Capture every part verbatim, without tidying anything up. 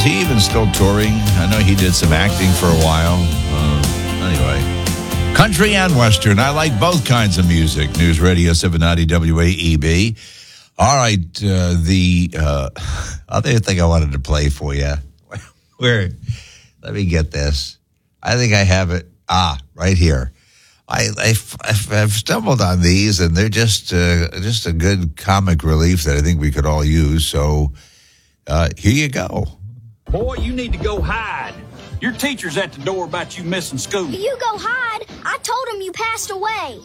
Is he even still touring? I know he did some acting for a while. Uh, anyway, country and Western. I like both kinds of music. News Radio seven ninety W A E B. All right, uh, the uh, other thing I wanted to play for you. Where? Let me get this. I think I have it. Ah, right here. I, I've, I've stumbled on these, and they're just uh, just a good comic relief that I think we could all use. So uh, here you go. Boy, you need to go hide. Your teacher's at the door about you missing school. You go hide. I told him you passed away.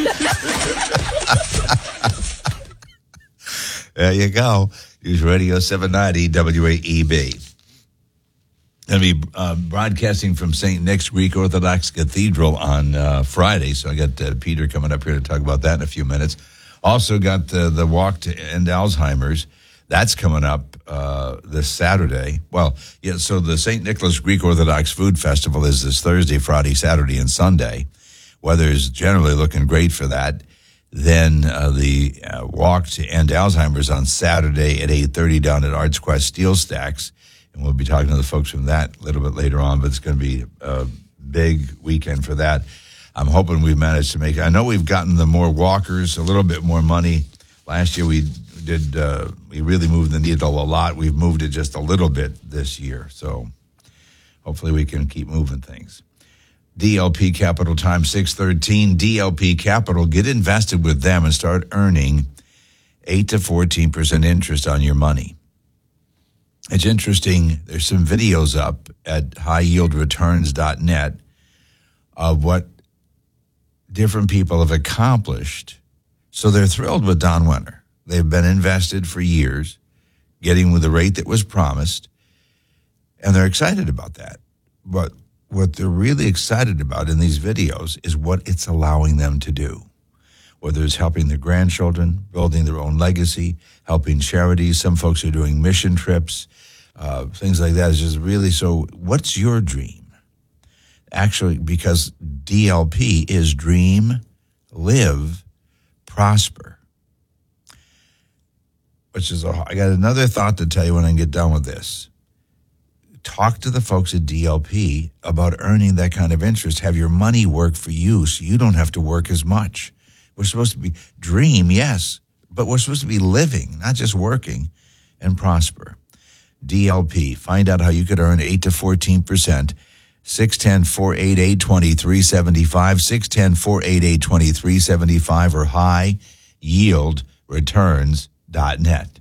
There you go. News Radio seven ninety W A E B. Going to be uh, broadcasting from Saint Nick's Greek Orthodox Cathedral on uh, Friday. So I got uh, Peter coming up here to talk about that in a few minutes. Also got the, the walk to end Alzheimer's. That's coming up uh, this Saturday. Well, yeah, so the Saint Nicholas Greek Orthodox Food Festival is this Thursday, Friday, Saturday, and Sunday. Weather is generally looking great for that. Then uh, the uh, walk to end Alzheimer's on Saturday at eight thirty down at Arts Quest Steel Stacks. And we'll be talking to the folks from that a little bit later on, but it's going to be a big weekend for that. I'm hoping we've managed to make it. I know we've gotten the more walkers, a little bit more money. Last year we did, uh, we really moved the needle a lot. We've moved it just a little bit this year. So hopefully we can keep moving things. D L P Capital time six thirteen. D L P Capital, get invested with them and start earning eight to fourteen percent interest on your money. It's interesting. There's some videos up at high yield returns dot net of what different people have accomplished. So they're thrilled with Don Wenner. They've been invested for years, getting with the rate that was promised, and they're excited about that. But what they're really excited about in these videos is what it's allowing them to do. Whether it's helping their grandchildren, building their own legacy, helping charities. Some folks are doing mission trips, uh, things like that. It's just really, so what's your dream? Actually, because D L P is dream, live, prosper. Which is, a, I got another thought to tell you when I get done with this. Talk to the folks at D L P about earning that kind of interest. Have your money work for you so you don't have to work as much. We're supposed to be dream, yes, but we're supposed to be living, not just working, and prosper. D L P, find out how you could earn eight to fourteen percent. six one zero, four eight eight, two three seven five, six one zero, four eight eight, two three seven five, or high yield returns dot net.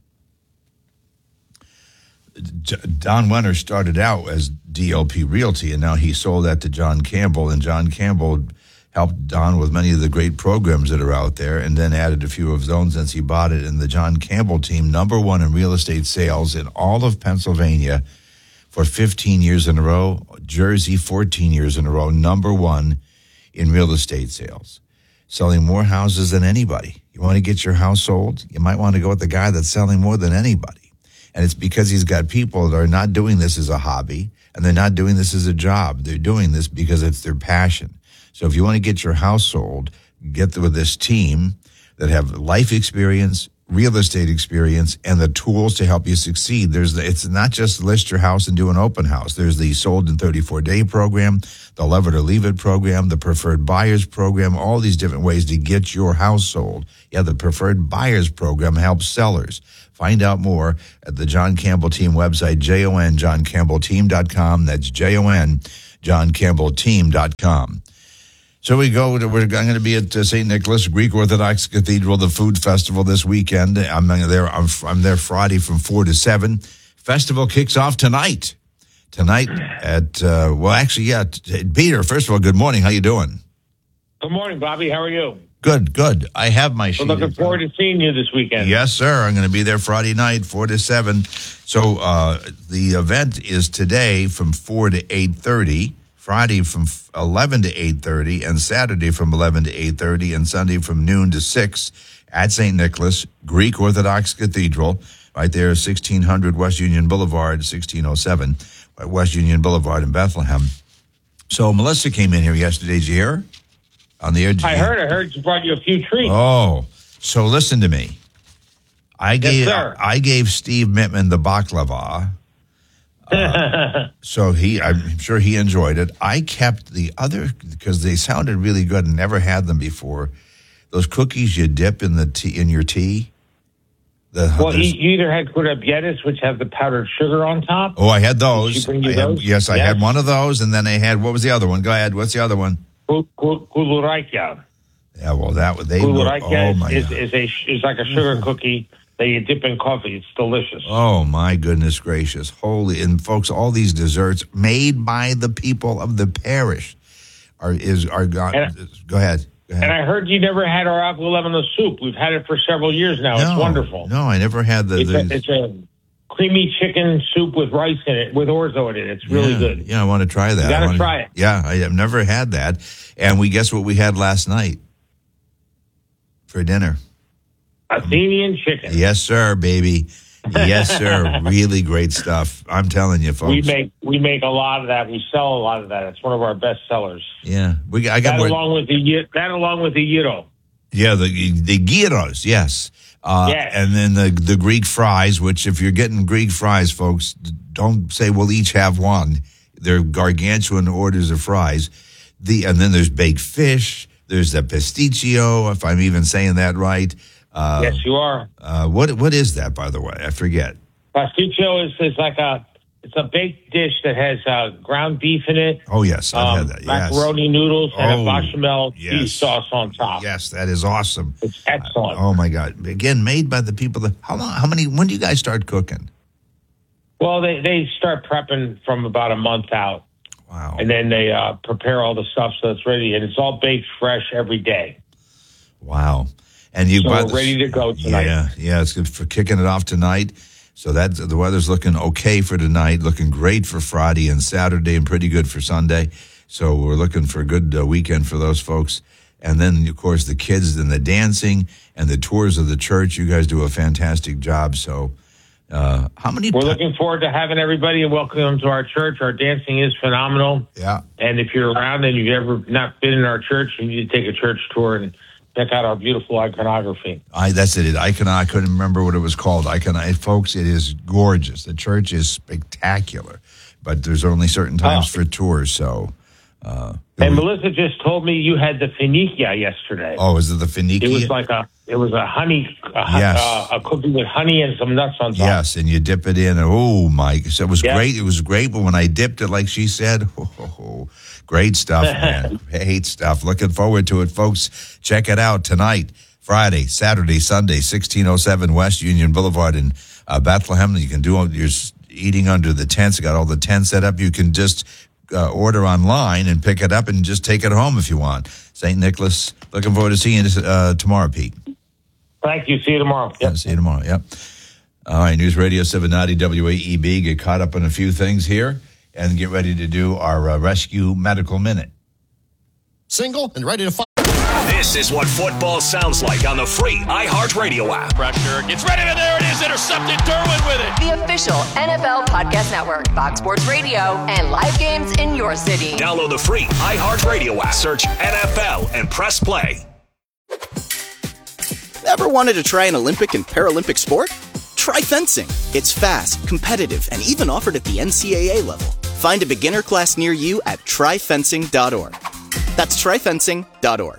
Don Wenner started out as D L P Realty, and now he sold that to John Campbell, and John Campbell helped Don with many of the great programs that are out there, and then added a few of his own since he bought it. And the John Campbell team, number one in real estate sales in all of Pennsylvania for fifteen years in a row. Jersey, fourteen years in a row, number one in real estate sales. Selling more houses than anybody. You want to get your house sold? You might want to go with the guy that's selling more than anybody. And it's because he's got people that are not doing this as a hobby, and they're not doing this as a job. They're doing this because it's their passion. So if you want to get your house sold, get with this team that have life experience, real estate experience, and the tools to help you succeed. There's the, it's not just list your house and do an open house. There's the sold in thirty-four day program, the love it or leave it program, the preferred buyers program, all these different ways to get your house sold. Yeah, the preferred buyers program helps sellers. Find out more at the John Campbell Team website, J O N, john campbell team dot com. That's J O N, john campbell team dot com. So we go, we're going to be at Saint Nicholas Greek Orthodox Cathedral, the food festival this weekend. I'm there, I'm, I'm there Friday from four to seven. Festival kicks off tonight. Tonight at, uh, well, actually, yeah, Peter, first of all, good morning. How you doing? Good morning, Bobby. How are you? Good, good. I have my sheet. We're looking forward to seeing you this weekend. Yes, sir. I'm going to be there Friday night, four to seven. So uh, the event is today from four to eight thirty. Friday from eleven to eight thirty, and Saturday from eleven to eight thirty, and Sunday from noon to six at Saint Nicholas Greek Orthodox Cathedral, right there, sixteen hundred West Union Boulevard, sixteen oh seven West Union Boulevard in Bethlehem. So Melissa came in here yesterday. Did you hear her? On the air? I heard. I heard she brought you a few treats. Oh, so listen to me. I gave yes, sir. I gave Steve Mittman the baklava. Uh, so he, I'm sure he enjoyed it. I kept the other, because they sounded really good and never had them before. Those cookies you dip in the tea, in your tea. The, well, you, you either had Quidabietis, which have the powdered sugar on top. Oh, I had those. Did she bring you I had, those? yes, I yes. had one of those, and then I had, what was the other one? Go ahead. What's the other one? Kuluraika. Yeah, well, that they were, Kuluraika oh my is, God. is, a, is like a sugar cookie that you dip in coffee. It's delicious. Oh, my goodness gracious. Holy, and folks, all these desserts made by the people of the parish are, is, are, go, And- go ahead. Go ahead. And I heard you never had our apple lemon soup. We've had it for several years now. No, it's wonderful. No, I never had the. It's, the a, it's a creamy chicken soup with rice in it, with orzo in it. It's really yeah, good. Yeah, I want to try that. You gotta I wanna, try it. Yeah, I have never had that. And we guess what we had last night for dinner? Athenian chicken. Yes, sir, baby. Yes, sir. Really great stuff. I'm telling you, folks. We make we make a lot of that. We sell a lot of that. It's one of our best sellers. Yeah, we. I got That more. along with the that along with the gyro. Yeah, the the gyros, yes. Uh, Yes. And then the the Greek fries, which if you're getting Greek fries, folks, don't say we'll each have one. They're gargantuan orders of fries. The and then there's baked fish. There's the pasticcio, if I'm even saying that right. Uh, Yes, you are. uh, what what is that, by the way? I forget. Pasticcio is, is like a it's a baked dish that has uh, ground beef in it. Oh yes, I've um, had that. Yes. Macaroni noodles and Oh, a bechamel yes. cheese sauce on top. Yes, that is awesome. It's excellent. Oh my God! Again, made by the people that. How long? How many? When do you guys start cooking? Well, they, they start prepping from about a month out, Wow. and then they uh, prepare all the stuff so it's ready, and it's all baked fresh every day. Wow. And you So brought we're this- ready to go tonight. Yeah, yeah, it's good for kicking it off tonight. So that's the weather's looking okay for tonight, looking great for Friday and Saturday, and pretty good for Sunday. So we're looking for a good uh, weekend for those folks. And then, of course, the kids and the dancing and the tours of the church. You guys do a fantastic job. So, uh, how many? We're ti- looking forward to having everybody and welcoming them to our church. Our dancing is phenomenal. Yeah. And if you're around and you've ever not been in our church, you need to take a church tour and check out our beautiful iconography. I that's it. Icon. I couldn't remember what it was called. Icon. Folks, it is gorgeous. The church is spectacular, but there's only certain times Oh. for tours. So, uh, And Melissa just told me you had the Finikia yesterday. oh, is it the Finicky? It was like a it was a honey a, hu- Yes. uh, a cookie with honey and some nuts on top. Yes, and you dip it in. And, oh my! So it was Yeah. great. It was great. But when I dipped it, like she said, oh, oh, oh, great stuff, man. Great stuff. Looking forward to it, folks. Check it out tonight, Friday, Saturday, Sunday, sixteen oh seven West Union Boulevard in uh, Bethlehem. You can do your eating under the tents. Got all the tents set up. You can just uh, order online and pick it up and just take it home if you want. Saint Nicholas. Looking forward to seeing you uh, tomorrow, Pete. Thank you. See you tomorrow. Yep. Yeah, see you tomorrow. Yep. All right, News Radio seven ninety W A E B. Get caught up on a few things here and get ready to do our uh, Rescue Medical Minute. Single and ready to fight. This is what football sounds like on the free iHeartRadio app. Pressure gets ready, and there it is, intercepted. Derwin with it. The official N F L Podcast Network, Fox Sports Radio, and live games in your city. Download the free iHeartRadio app. Search N F L and press play. Ever wanted to try an Olympic and Paralympic sport? Try fencing. It's fast, competitive, and even offered at the N C double A level. Find a beginner class near you at try fencing dot org. That's try fencing dot org.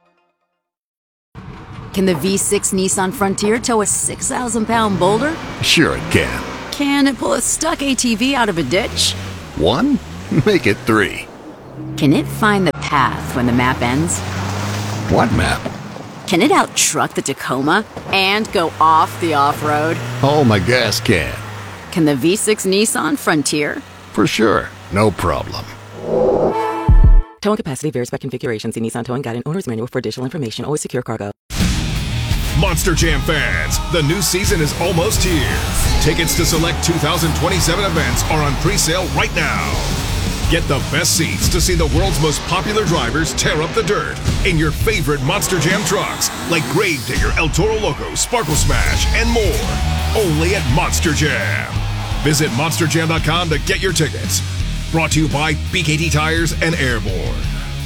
Can the V six Nissan Frontier tow a six thousand pound boulder? Sure it can. Can it pull a stuck A T V out of a ditch? One? Make it three. Can it find the path when the map ends? What map? Can it out-truck the Tacoma and go off the off-road? Oh, my gas can. Can the V six Nissan Frontier? For sure. No problem. Towing capacity varies by configuration. See Nissan Towing Guide and Owner's Manual for additional information. Always secure cargo. Monster Jam fans, the new season is almost here. Tickets to select two thousand twenty-seven events are on pre-sale right now. Get the best seats to see the world's most popular drivers tear up the dirt in your favorite Monster Jam trucks, like Gravedigger, El Toro Loco, Sparkle Smash, and more. Only at Monster Jam. Visit monster jam dot com to get your tickets. Brought to you by B K T Tires and Airborne.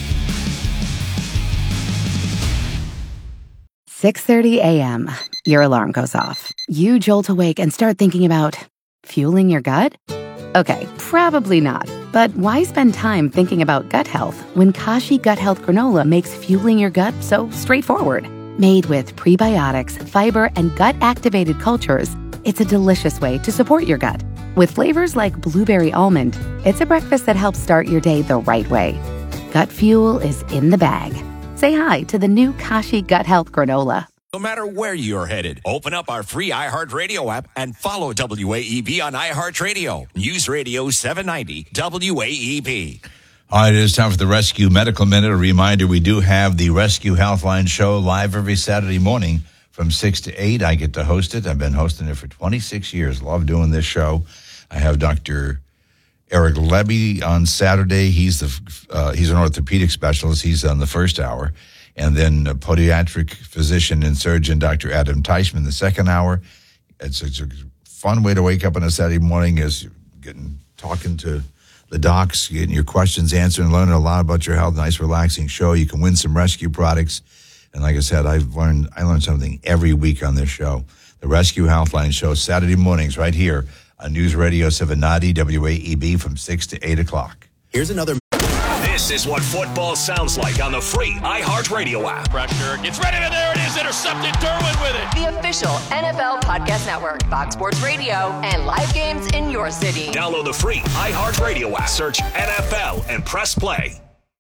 six thirty a.m. Your alarm goes off. You jolt awake and start thinking about fueling your gut? Okay, probably not. But why spend time thinking about gut health when Kashi Gut Health Granola makes fueling your gut so straightforward? Made with prebiotics, fiber, and gut-activated cultures, it's a delicious way to support your gut. With flavors like blueberry almond, it's a breakfast that helps start your day the right way. Gut fuel is in the bag. Say hi to the new Kashi Gut Health Granola. No matter where you're headed, open up our free iHeartRadio app and follow W A E B on iHeartRadio. News Radio seven ninety W A E B. All right, it is time for the Rescue Medical Minute. A reminder, we do have the Rescue Healthline show live every Saturday morning from six to eight. I get to host it. I've been hosting it for twenty-six years. Love doing this show. I have Doctor Eric Levy on Saturday. He's the uh, he's an orthopedic specialist. He's on the first hour. And then a podiatric physician and surgeon, Doctor Adam Teichman, the second hour. It's, it's a fun way to wake up on a Saturday morning, is getting talking to the docs, getting your questions answered, and learning a lot about your health. Nice, relaxing show. You can win some rescue products. And like I said, I've learned I learned something every week on this show. The Rescue Healthline show, Saturday mornings, right here on News Radio seven ninety W A E B from six to eight o'clock. Here's another. This is what football sounds like on the free iHeartRadio app. Pressure gets ready, and there it is, intercepted. Derwin with it. The official N F L Podcast Network, Fox Sports Radio, and live games in your city. Download the free iHeartRadio app. Search N F L and press play.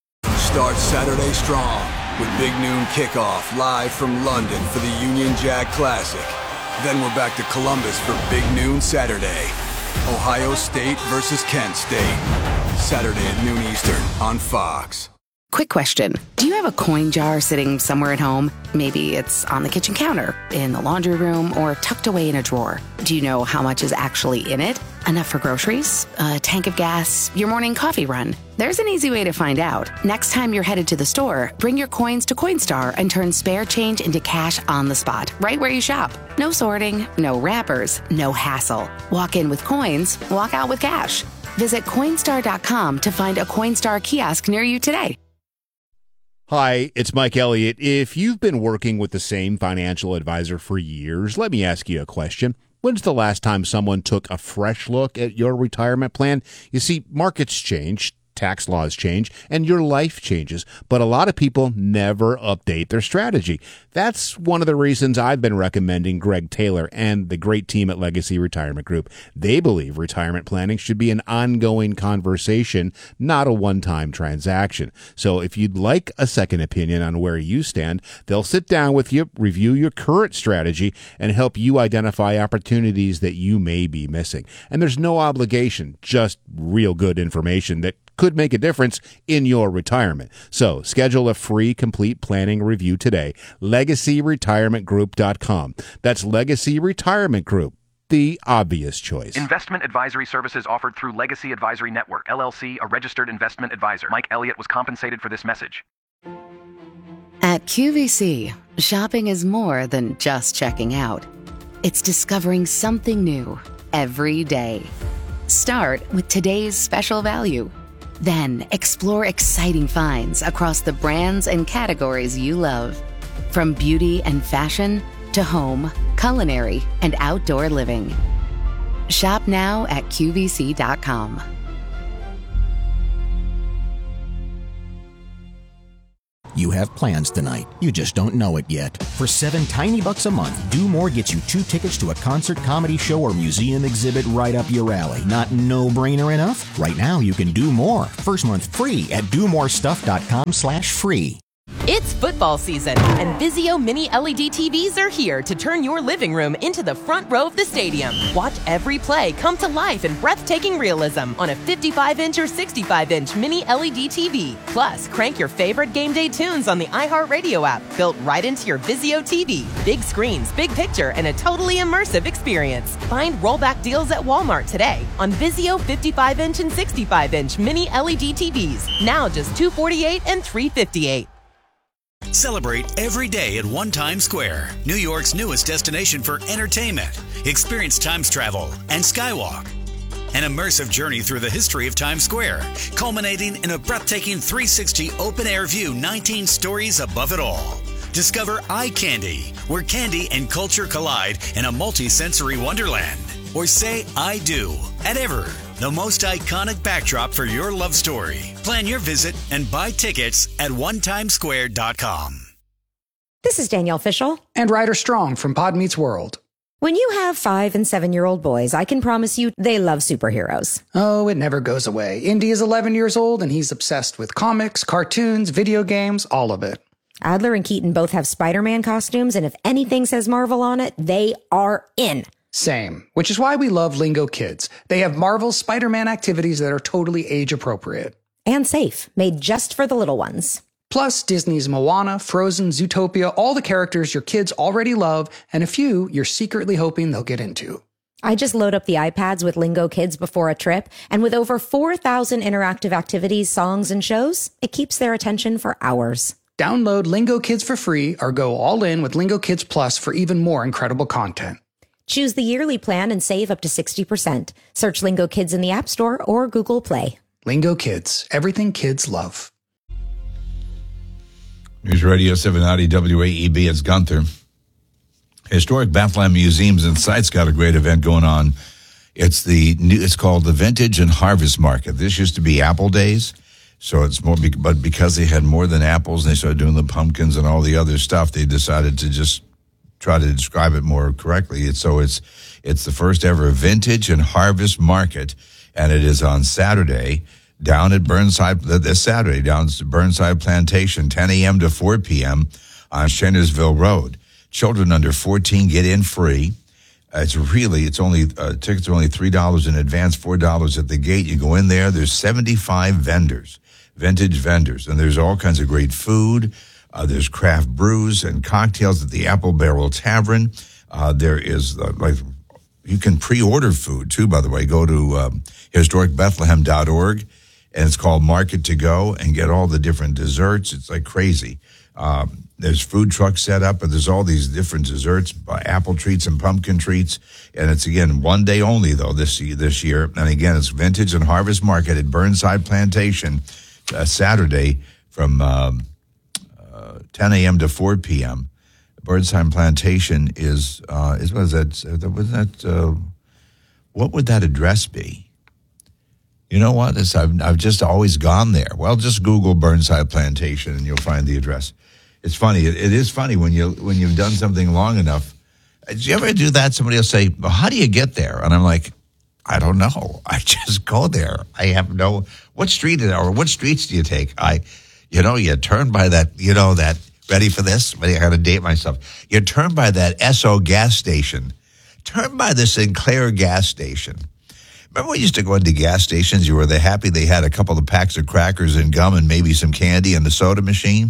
Start Saturday strong with Big Noon Kickoff live from London for the Union Jack Classic. Then we're back to Columbus for Big Noon Saturday. Ohio State versus Kent State. Saturday at noon Eastern on Fox. Quick question. Do you have a coin jar sitting somewhere at home? Maybe it's on the kitchen counter, in the laundry room, or tucked away in a drawer. Do you know how much is actually in it? Enough for groceries? A tank of gas? Your morning coffee run? There's an easy way to find out. Next time you're headed to the store, bring your coins to Coinstar and turn spare change into cash on the spot, right where you shop. No sorting, no wrappers, no hassle. Walk in with coins, walk out with cash. Visit Coinstar dot com to find a Coinstar kiosk near you today. Hi, it's Mike Elliott. If you've been working with the same financial advisor for years, let me ask you a question. When's the last time someone took a fresh look at your retirement plan? You see, markets change, tax laws change, and your life changes, but a lot of people never update their strategy. That's one of the reasons I've been recommending Greg Taylor and the great team at Legacy Retirement Group. They believe retirement planning should be an ongoing conversation, not a one-time transaction. So if you'd like a second opinion on where you stand, they'll sit down with you, review your current strategy, and help you identify opportunities that you may be missing. And there's no obligation, just real good information that could make a difference in your retirement. So schedule a free complete planning review today. legacy retirement group dot com. That's Legacy Retirement Group, the obvious choice. Investment advisory services offered through Legacy Advisory Network, L L C, a registered investment advisor. Mike Elliott was compensated for this message. At Q V C, shopping is more than just checking out. It's discovering something new every day. Start with today's special value. Then explore exciting finds across the brands and categories you love. From beauty and fashion to home, culinary, and outdoor living. Shop now at Q V C dot com. You have plans tonight. You just don't know it yet. For seven tiny bucks a month, Do More gets you two tickets to a concert, comedy show, or museum exhibit right up your alley. Not no-brainer enough? Right now, you can do more. First month free at do more stuff dot com slash free. It's football season, and Vizio Mini L E D T Vs are here to turn your living room into the front row of the stadium. Watch every play come to life in breathtaking realism on a fifty-five inch or sixty-five inch Mini L E D T V. Plus, crank your favorite game day tunes on the iHeartRadio app, built right into your Vizio T V. Big screens, big picture, and a totally immersive experience. Find rollback deals at Walmart today on Vizio fifty-five inch and sixty-five inch Mini L E D T Vs. Now just two hundred forty-eight dollars and three hundred fifty-eight dollars. Celebrate every day at One Times Square, New York's newest destination for entertainment. Experience Times Travel and Skywalk. An immersive journey through the history of Times Square, culminating in a breathtaking three sixty open-air view, nineteen stories above it all. Discover Eye Candy, where candy and culture collide in a multi-sensory wonderland. Or say I do at Ever, the most iconic backdrop for your love story. Plan your visit and buy tickets at one time square dot com. This is Danielle Fishel. And Ryder Strong from Pod Meets World. When you have five and seven-year-old boys, I can promise you they love superheroes. Oh, it never goes away. Indy is eleven years old, and he's obsessed with comics, cartoons, video games, all of it. Adler and Keaton both have Spider-Man costumes, and if anything says Marvel on it, they are in. Same, which is why we love Lingo Kids. They have Marvel's Spider-Man activities that are totally age-appropriate. And safe, made just for the little ones. Plus, Disney's Moana, Frozen, Zootopia, all the characters your kids already love, and a few you're secretly hoping they'll get into. I just load up the iPads with Lingo Kids before a trip, and with over four thousand interactive activities, songs, and shows, it keeps their attention for hours. Download Lingo Kids for free or go all in with Lingo Kids Plus for even more incredible content. Choose the yearly plan and save up to sixty percent. Search Lingo Kids in the App Store or Google Play. Lingo Kids, everything kids love. News Radio seven ninety W A E B, it's Gunther. Historic Bethlehem Museums and Sites got a great event going on. It's the new, it's called the Vintage and Harvest Market. This used to be Apple Days, so it's more, but because they had more than apples and they started doing the pumpkins and all the other stuff, they decided to just try to describe it more correctly. It's, so it's it's the first ever Vintage and Harvest Market, and it is on Saturday down at Burnside, this Saturday, down at Burnside Plantation, ten a.m. to four p.m. on Channersville Road. Children under fourteen get in free. Uh, it's really, it's only, uh, tickets are only three dollars in advance, four dollars at the gate. You go in there, there's seventy-five vendors, vintage vendors, and there's all kinds of great food. Uh, there's craft brews and cocktails at the Apple Barrel Tavern. Uh, there is, uh, like, you can pre-order food, too, by the way. Go to um, historic bethlehem dot org. And it's called Market to Go, and get all the different desserts. It's like crazy. Um, there's food trucks set up, and there's all these different desserts, uh, apple treats and pumpkin treats. And it's, again, one day only, though, this, this year. And, again, it's Vintage and Harvest Market at Burnside Plantation, uh, Saturday from um, uh, ten a.m. to four p.m. Burnside Plantation is, uh, is what is that? Was that uh, what would that address be? You know what? It's, I've, I've just always gone there. Well, just Google Burnside Plantation and you'll find the address. It's funny. It, it is funny when, you, when you've done something long enough. Did you ever do that? Somebody will say, well, how do you get there? And I'm like, I don't know. I just go there. I have no, what street is, or what streets do you take? I, you know, you turn by that, you know, that, ready for this? I got to date myself. You turn by that S O gas station. Turn by the Sinclair gas station. Remember when you used to go into gas stations, you were the happy they had a couple of packs of crackers and gum and maybe some candy in the soda machine?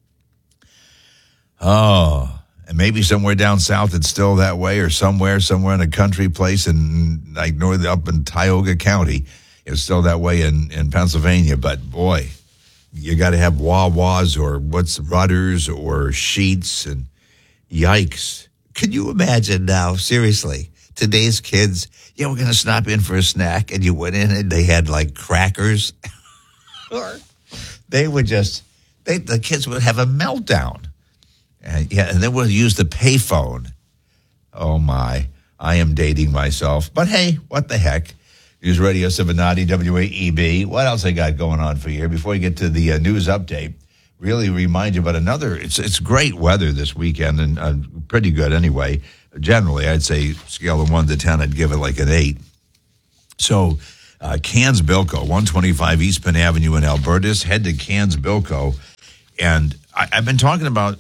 Oh, and maybe somewhere down south it's still that way, or somewhere, somewhere in a country place in, like, north, up in Tioga County, it's still that way in, in Pennsylvania. But, boy, you got to have Wawas or what's Rudders or Sheets, and yikes. Can you imagine now, seriously? Today's kids, yeah, we're going to stop in for a snack, and you went in and they had like crackers. Or they would just, they, the kids would have a meltdown. And, yeah, and then we'll use the payphone. Oh, my. I am dating myself. But, hey, what the heck? News Radio seven ninety W A E B. What else I got going on for you here? Before we get to the uh, news update, really remind you about another, it's, it's great weather this weekend, and uh, pretty good anyway. Generally, I'd say scale of one to ten, I'd give it like an eight. So, uh, Cans Bilko, one twenty-five East Penn Avenue in Albertus. Head to Cans Bilko. And I, I've been talking about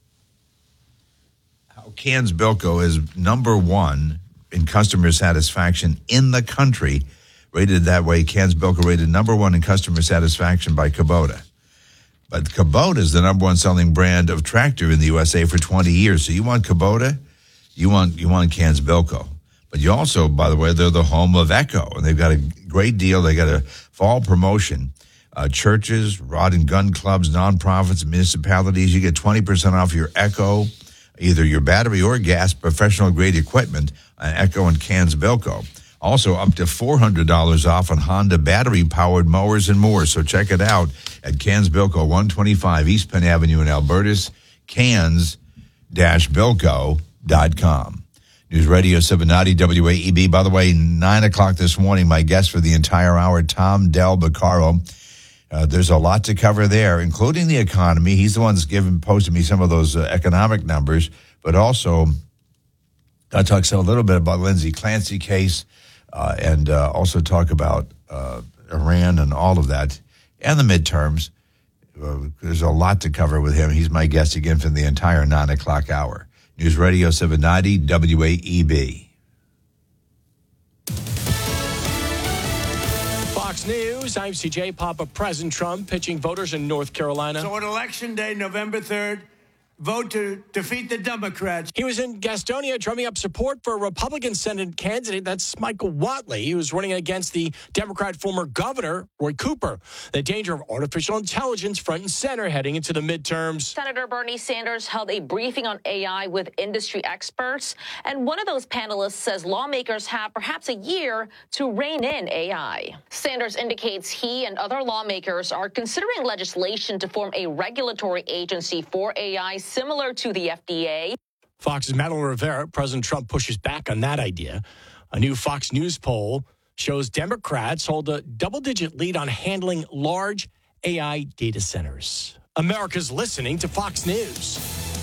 how Cans Bilko is number one in customer satisfaction in the country. Rated that way, Cans Bilko rated number one in customer satisfaction by Kubota. But Kubota is the number one selling brand of tractor in the U S A for twenty years. So you want Kubota? You want you want Cans Bilko. But you also, by the way, they're the home of Echo, and they've got a great deal. They got a fall promotion. Uh, churches, rod and gun clubs, nonprofits, municipalities, you get twenty percent off your Echo, either your battery or gas, professional-grade equipment on Echo and Cans Bilko. Also, up to four hundred dollars off on Honda battery-powered mowers and more. So check it out at Cans Bilko, one twenty-five East Penn Avenue in Albertus, cans dash bilko dot com. News Radio seven ninety W A E B. By the way, nine o'clock this morning, my guest for the entire hour, Tom Del Beccaro. Uh, there's a lot to cover there, including the economy. He's the one that's given, posted me some of those uh, economic numbers, but also I talk a little bit about Lindsay Clancy case uh, and uh, also talk about uh, Iran and all of that and the midterms. Uh, there's a lot to cover with him. He's my guest again for the entire nine o'clock hour. News Radio seven ninety W A E B. Fox News, I'm C J. Papa. President Trump pitching voters in North Carolina. So on Election Day, November third, vote to defeat the Democrats. He was in Gastonia drumming up support for a Republican Senate candidate. That's Michael Whatley, who was running against the Democrat former governor, Roy Cooper. The danger of artificial intelligence front and center heading into the midterms. Senator Bernie Sanders held a briefing on A I with industry experts. And one of those panelists says lawmakers have perhaps a year to rein in A I. Sanders indicates he and other lawmakers are considering legislation to form a regulatory agency for A I similar to the F D A. Fox's Madeline Rivera. President Trump pushes back on that idea. A new Fox News poll shows Democrats hold a double-digit lead on handling large A I data centers. America's listening to Fox News.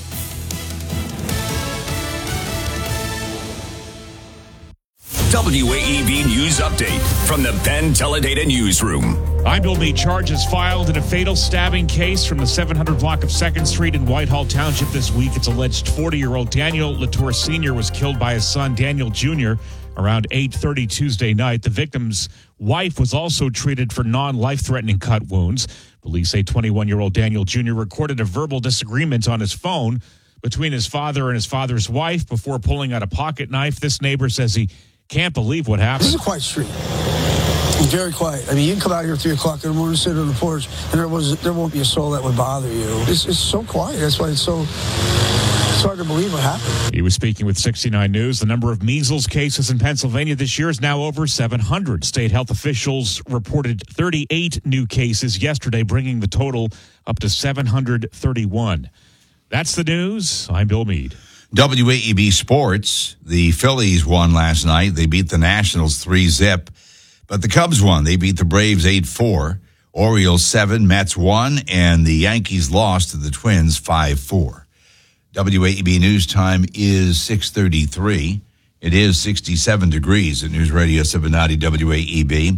W A E B News Update from the Penn Teledata Newsroom. I'm Bill Meade. Charges filed in a fatal stabbing case from the seven hundred block of second Street in Whitehall Township this week. It's alleged forty-year-old Daniel Latour Senior was killed by his son, Daniel Junior, around eight thirty Tuesday night. The victim's wife was also treated for non-life-threatening cut wounds. Police say twenty-one-year-old Daniel Junior recorded a verbal disagreement on his phone between his father and his father's wife before pulling out a pocket knife. This neighbor says he can't believe what happened. This is a quiet street. Very quiet. I mean, you can come out here at three o'clock in the morning, sit on the porch, and there was there won't be a soul that would bother you. It's, it's so quiet. That's why it's so it's hard to believe what happened. He was speaking with sixty-nine News. The number of measles cases in Pennsylvania this year is now over seven hundred. State health officials reported thirty-eight new cases yesterday, bringing the total up to seven hundred thirty-one. That's the news. I'm Bill Meade. W A E B Sports, the Phillies won last night. They beat the Nationals three zip. But the Cubs won. They beat the Braves eight four. Orioles seven, Mets one, and the Yankees lost to the Twins five four. W A E B News Time is six thirty-three. It is sixty-seven degrees at News Radio seven ninety W A E B.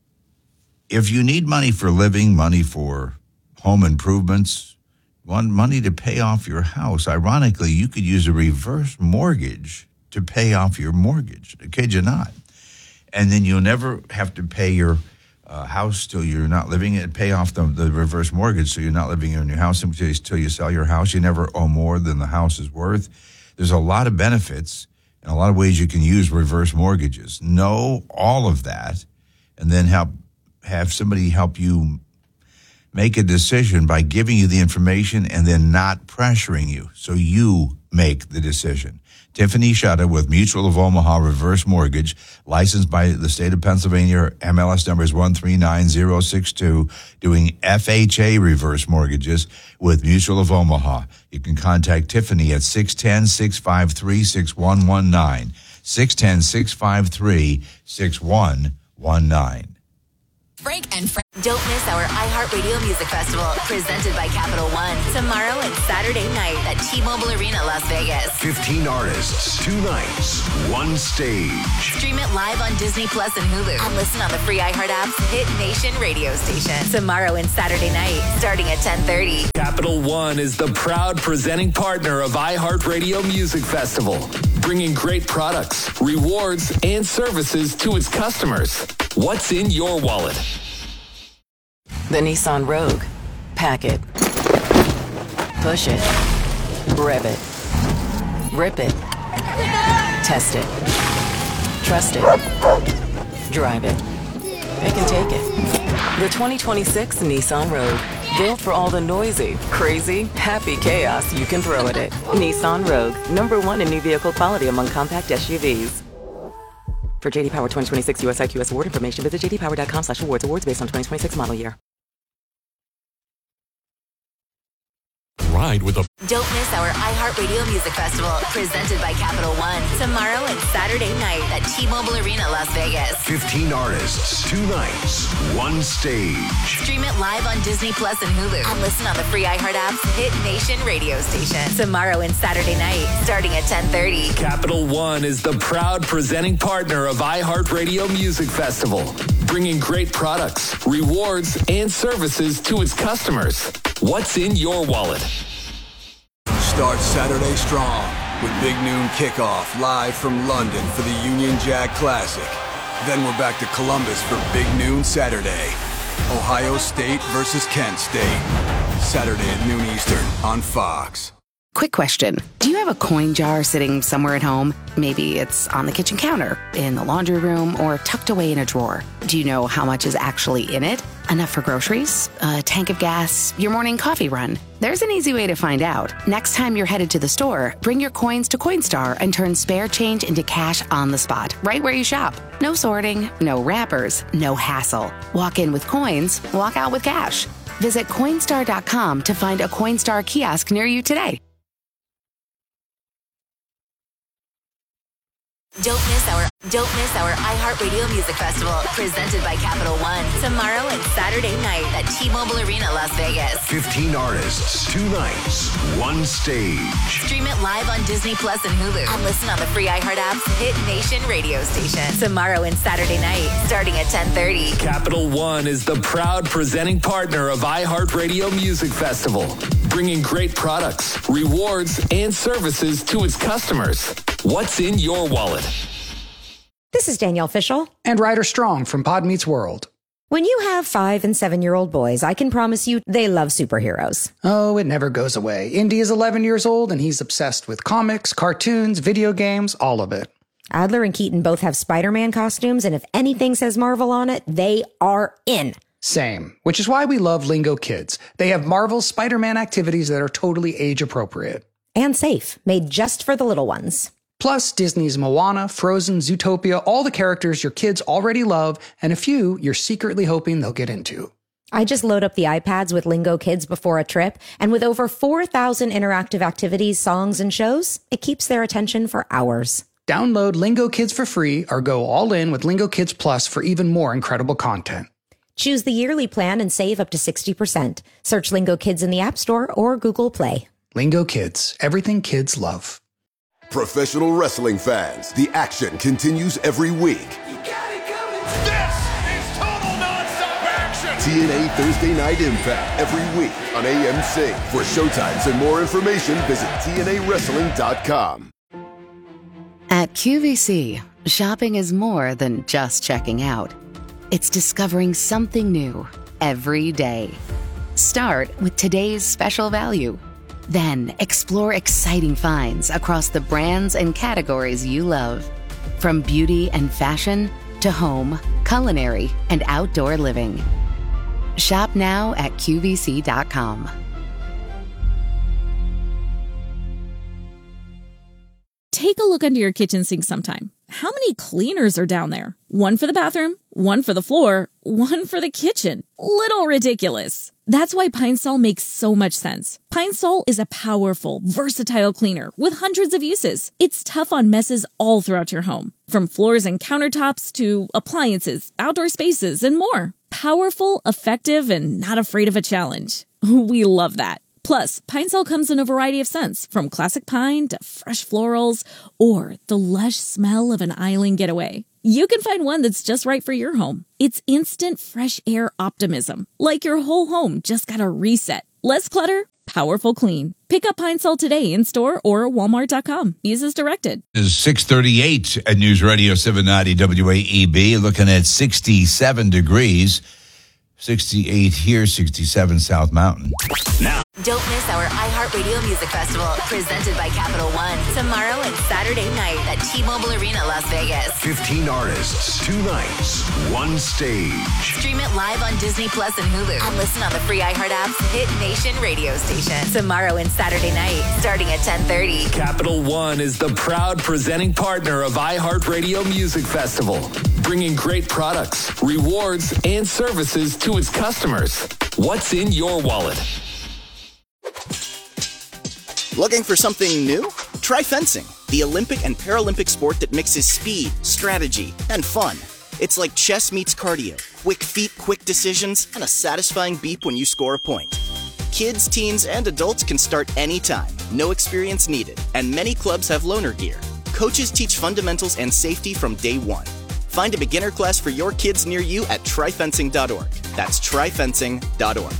If you need money for living, money for home improvements, want money to pay off your house, ironically, you could use a reverse mortgage to pay off your mortgage. I kid you not. And then you'll never have to pay your uh, house till you're not living in it, pay off the, the reverse mortgage so you're not living in your house until you, until you sell your house. You never owe more than the house is worth. There's a lot of benefits and a lot of ways you can use reverse mortgages. Know all of that and then help have somebody help you make a decision by giving you the information and then not pressuring you so you make the decision. Tiffany Shutter with Mutual of Omaha Reverse Mortgage, licensed by the state of Pennsylvania, M L S number is one three nine zero six two, doing F H A reverse mortgages with Mutual of Omaha. You can contact Tiffany at six one zero, six five three, six one one nine, six one zero, six five three, six one one nine. Frank and Frank. Don't miss our iHeartRadio Music Festival, presented by Capital One, tomorrow and Saturday night at T-Mobile Arena, Las Vegas. fifteen artists, two nights, one stage. Stream it live on Disney Plus and Hulu, and listen on the free iHeart app's Hit Nation radio station. Tomorrow and Saturday night, starting at ten thirty. Capital One is the proud presenting partner of iHeartRadio Music Festival, bringing great products, rewards, and services to its customers. What's in your wallet? The Nissan Rogue. Pack it. Push it. Rev it. Rip it. Test it. Trust it. Drive it. Pick and take it. The twenty twenty-six Nissan Rogue. Built for all the noisy, crazy, happy chaos you can throw at it. Nissan Rogue. Number one in new vehicle quality among compact S U Vs. For J D Power twenty twenty-six U S I Q S award information, visit j d power dot com slash awards. Awards based on twenty twenty-six model year. ride with a... Don't miss our iHeartRadio Music Festival, presented by Capital One, tomorrow and Saturday night at T-Mobile Arena, Las Vegas. fifteen artists, two nights, one stage. Stream it live on Disney Plus and Hulu, and listen on the free iHeart app's Hit Nation radio station. Tomorrow and Saturday night, starting at ten thirty. Capital One is the proud presenting partner of iHeartRadio Music Festival, bringing great products, rewards, and services to its customers. What's in your wallet? Start Saturday strong with Big Noon Kickoff live from London for the Union Jack Classic. Then we're back to Columbus for Big Noon Saturday. Ohio State versus Kent State. Saturday at noon Eastern on Fox. Quick question. Do you have a coin jar sitting somewhere at home? Maybe it's on the kitchen counter, in the laundry room, or tucked away in a drawer. Do you know how much is actually in it? Enough for groceries, a tank of gas, your morning coffee run? There's an easy way to find out. Next time you're headed to the store, bring your coins to Coinstar and turn spare change into cash on the spot, right where you shop. No sorting, no wrappers, no hassle. Walk in with coins, walk out with cash. Visit Coinstar dot com to find a Coinstar kiosk near you today. Don't miss our Don't miss our iHeartRadio Music Festival, presented by Capital One, tomorrow and Saturday night at T-Mobile Arena, Las Vegas. fifteen artists, two nights, one stage. Stream it live on Disney Plus and Hulu, and listen on the free iHeart app's Hit Nation radio station. Tomorrow and Saturday night, starting at ten thirty. Capital One is the proud presenting partner of iHeartRadio Music Festival, bringing great products, rewards, and services to its customers. What's in your wallet? This is Danielle Fishel. And Ryder Strong from Pod Meets World. When you have five and seven-year-old boys, I can promise you they love superheroes. Oh, it never goes away. Indy is eleven years old, and he's obsessed with comics, cartoons, video games, all of it. Adler and Keaton both have Spider-Man costumes, and if anything says Marvel on it, they are in. Same, which is why we love Lingo Kids. They have Marvel's Spider-Man activities that are totally age-appropriate. And safe, made just for the little ones. Plus, Disney's Moana, Frozen, Zootopia, all the characters your kids already love, and a few you're secretly hoping they'll get into. I just load up the iPads with Lingo Kids before a trip, and with over four thousand interactive activities, songs, and shows, it keeps their attention for hours. Download Lingo Kids for free or go all in with Lingo Kids Plus for even more incredible content. Choose the yearly plan and save up to sixty percent. Search Lingo Kids in the App Store or Google Play. Lingo Kids, everything kids love. Professional wrestling fans, the action continues every week. This is total nonstop action! T N A Thursday Night Impact every week on A M C. For showtimes and more information, visit T N A wrestling dot com. At Q V C, shopping is more than just checking out. It's discovering something new every day. Start with today's special value. Then explore exciting finds across the brands and categories you love. From beauty and fashion to home, culinary, and outdoor living. Shop now at Q V C dot com. Take a look under your kitchen sink sometime. How many cleaners are down there? One for the bathroom, one for the floor, one for the kitchen. Little ridiculous. That's why Pine Sol makes so much sense. Pine Sol is a powerful, versatile cleaner with hundreds of uses. It's tough on messes all throughout your home, from floors and countertops to appliances, outdoor spaces, and more. Powerful, effective, and not afraid of a challenge. We love that. Plus, Pine Sol comes in a variety of scents, from classic pine to fresh florals, or the lush smell of an island getaway. You can find one that's just right for your home. It's instant fresh air optimism, like your whole home just got a reset. Less clutter, powerful clean. Pick up Pine Sol today in store or walmart dot com. Use as directed. It's six thirty-eight at News Radio seven ninety W A E B, looking at sixty-seven degrees. sixty-eight here, sixty-seven South Mountain. Now. Don't miss our iHeartRadio Music Festival, presented by Capital One, tomorrow and Saturday night at T-Mobile Arena, Las Vegas. fifteen artists, two nights, one stage. Stream it live on Disney Plus and Hulu, and listen on the free iHeart app's Hit Nation radio station. Tomorrow and Saturday night, starting at ten thirty. Capital One is the proud presenting partner of iHeartRadio Music Festival, bringing great products, rewards, and services to its customers. What's in your wallet? Looking for something new? Try fencing, the Olympic and Paralympic sport that mixes speed, strategy, and fun. It's like chess meets cardio, quick feet, quick decisions, and a satisfying beep when you score a point. Kids, teens, and adults can start anytime, no experience needed, and many clubs have loaner gear. Coaches teach fundamentals and safety from day one. Find a beginner class for your kids near you at try fencing dot org. That's try fencing dot org.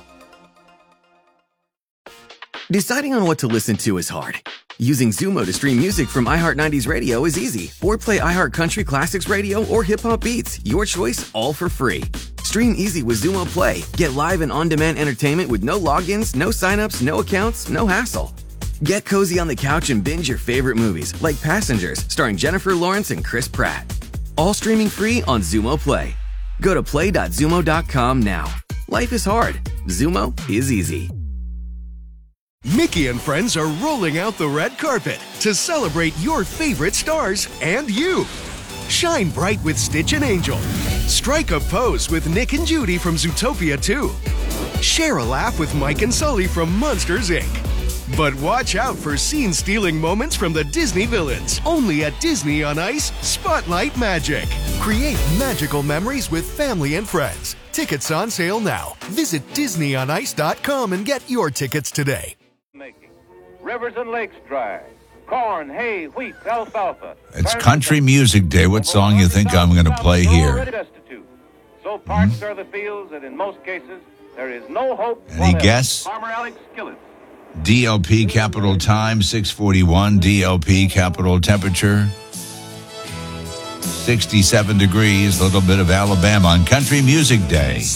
Deciding on what to listen to is hard. Using Zumo to stream music from iHeart nineties Radio is easy. Or play iHeart Country Classics Radio or Hip Hop Beats. Your choice, all for free. Stream easy with Zumo Play. Get live and on-demand entertainment with no logins, no signups, no accounts, no hassle. Get cozy on the couch and binge your favorite movies, like Passengers, starring Jennifer Lawrence and Chris Pratt. All streaming free on Zumo Play. Go to play dot zumo dot com now. Life is hard. Zumo is easy. Mickey and friends are rolling out the red carpet to celebrate your favorite stars and you. Shine bright with Stitch and Angel. Strike a pose with Nick and Judy from Zootopia two. Share a laugh with Mike and Sully from Monsters, Incorporated. But watch out for scene-stealing moments from the Disney villains. Only at Disney on Ice Spotlight Magic. Create magical memories with family and friends. Tickets on sale now. Visit disney on ice dot com and get your tickets today. Rivers and lakes dry. Corn, hay, wheat, alfalfa. It's Country Music Day. What song you think I'm going to play here? So parched are the fields that in most cases there is no hope. Any guess? Farmer Alex Skillet. D L P capital time, six forty-one. D L P capital temperature, sixty-seven degrees. A little bit of Alabama on Country Music Day.